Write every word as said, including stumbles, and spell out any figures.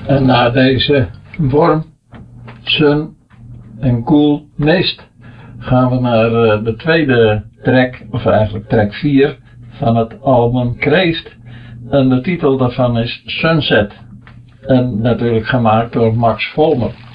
En na deze Warm, Sun en Cool Mist gaan we naar uh, de tweede track, of eigenlijk track vier van het album Crazed. En de titel daarvan is Sunset. En natuurlijk gemaakt door Max Volmer.